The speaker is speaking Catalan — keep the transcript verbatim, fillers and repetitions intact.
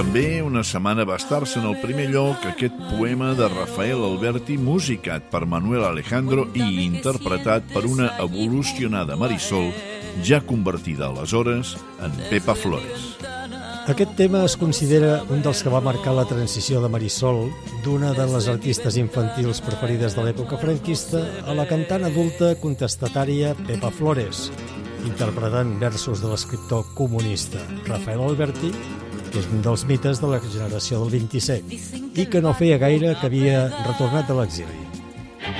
També una setmana va estar-se en el primer lloc aquest poema de Rafael Alberti, musicat per Manuel Alejandro i interpretat per una evolucionada Marisol, ja convertida aleshores en Pepa Flores. Aquest tema es considera un dels que va marcar la transició de Marisol, d'una de les artistes infantils preferides de l'època franquista, a la cantant adulta contestatària Pepa Flores, interpretant versos de l'escriptor comunista Rafael Alberti, que és un dels mites de la generació del vint-i-set, i que no feia gaire que havia retornat de l'exili.